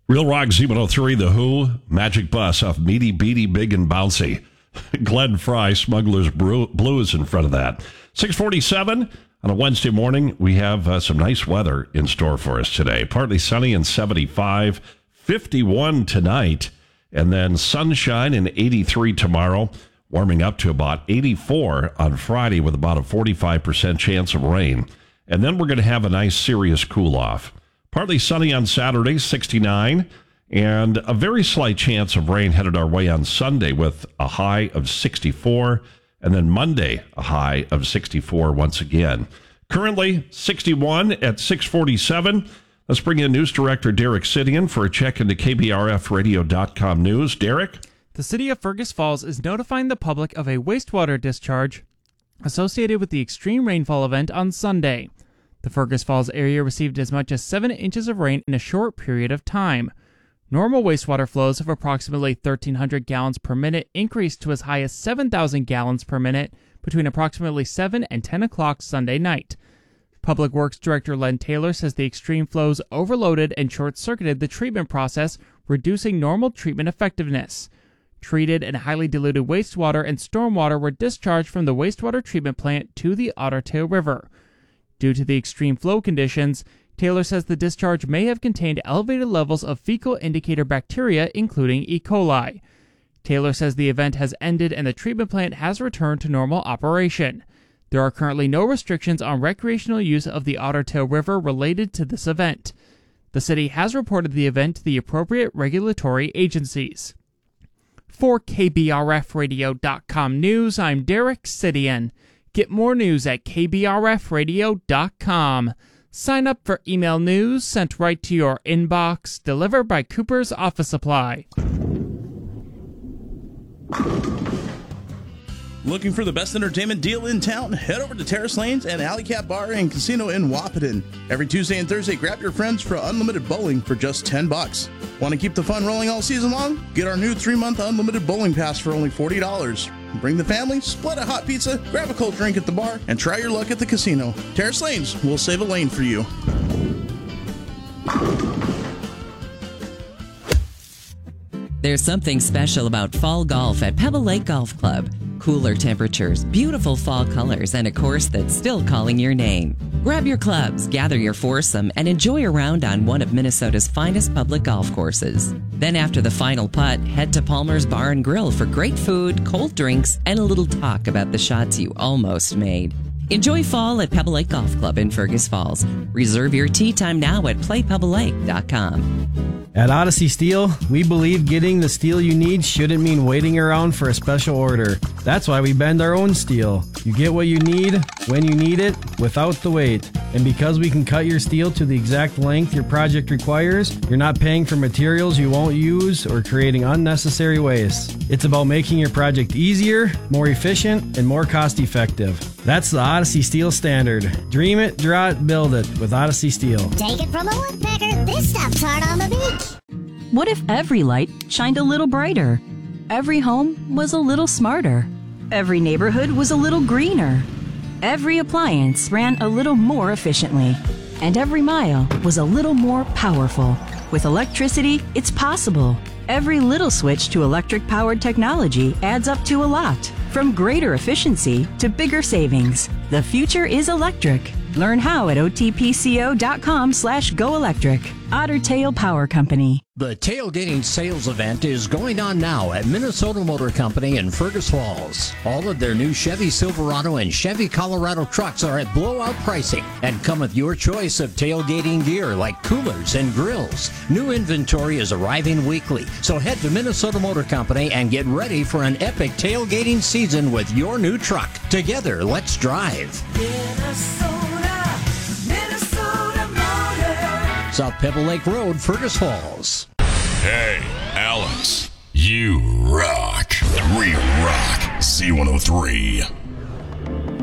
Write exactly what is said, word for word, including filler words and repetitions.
Real Rock Z one oh three, The Who, Magic Bus off Meaty Beady Big and Bouncy. Glenn Fry, Smuggler's Blues in front of that. six forty-seven on a Wednesday morning. We have uh, some nice weather in store for us today. Partly sunny and seventy-five, fifty-one tonight, and then sunshine and eighty-three tomorrow, warming up to about eighty-four on Friday with about a forty-five percent chance of rain. And then we're going to have a nice serious cool off. Partly sunny on Saturday, sixty-nine, and a very slight chance of rain headed our way on Sunday with a high of sixty-four, and then Monday, a high of sixty-four once again. Currently, sixty-one at six forty-seven. Let's bring in News Director Derek Sidian for a check into K B R F radio dot com news. Derek? The city of Fergus Falls is notifying the public of a wastewater discharge associated with the extreme rainfall event on Sunday. The Fergus Falls area received as much as seven inches of rain in a short period of time. Normal wastewater flows of approximately thirteen hundred gallons per minute increased to as high as seven thousand gallons per minute between approximately seven and ten o'clock Sunday night. Public Works Director Len Taylor says the extreme flows overloaded and short-circuited the treatment process, reducing normal treatment effectiveness. Treated and highly diluted wastewater and stormwater were discharged from the wastewater treatment plant to the Otter Tail River. Due to the extreme flow conditions, Taylor says the discharge may have contained elevated levels of fecal indicator bacteria, including E. coli. Taylor says the event has ended and the treatment plant has returned to normal operation. There are currently no restrictions on recreational use of the Otter Tail River related to this event. The city has reported the event to the appropriate regulatory agencies. For K B R F radio dot com news, I'm Derek Sidian. Get more news at K B R F radio dot com. Sign up for email news sent right to your inbox, delivered by Cooper's Office Supply. Looking for the best entertainment deal in town? Head over to Terrace Lanes and Alley Cat Bar and Casino in Wahpeton. Every Tuesday and Thursday, grab your friends for unlimited bowling for just ten bucks. Want to keep the fun rolling all season long? Get our new three-month unlimited bowling pass for only forty dollars. Bring the family, split a hot pizza, grab a cold drink at the bar, and try your luck at the casino. Terrace Lanes will save a lane for you. There's something special about fall golf at Pebble Lake Golf Club. Cooler temperatures, beautiful fall colors, and a course that's still calling your name. Grab your clubs, gather your foursome, and enjoy a round on one of Minnesota's finest public golf courses. Then after the final putt, head to Palmer's Bar and Grill for great food, cold drinks, and a little talk about the shots you almost made. Enjoy fall at Pebble Lake Golf Club in Fergus Falls. Reserve your tee time now at play pebble lake dot com. At Odyssey Steel, we believe getting the steel you need shouldn't mean waiting around for a special order. That's why we bend our own steel. You get what you need, when you need it, without the wait. And because we can cut your steel to the exact length your project requires, you're not paying for materials you won't use or creating unnecessary waste. It's about making your project easier, more efficient, and more cost-effective. That's the Odyssey Steel standard. Dream it, draw it, build it with Odyssey Steel. Take it from a woodpecker, this stuff's hard on the beach. What if every light shined a little brighter? Every home was a little smarter. Every neighborhood was a little greener. Every appliance ran a little more efficiently. And every mile was a little more powerful. With electricity, it's possible. Every little switch to electric-powered technology adds up to a lot. From greater efficiency to bigger savings. The future is electric. Learn how at otpco.com slash go electric. Otter Tail Power Company. The tailgating sales event is going on now at Minnesota Motor Company in Fergus Falls. All of their new Chevy Silverado and Chevy Colorado trucks are at blowout pricing and come with your choice of tailgating gear like coolers and grills. New inventory is arriving weekly, so head to Minnesota Motor Company and get ready for an epic tailgating season with your new truck. Together, let's drive. Minnesota, Minnesota Motor. South Pebble Lake Road, Fergus Falls. Hey, Alex, you rock. We rock Z one oh three.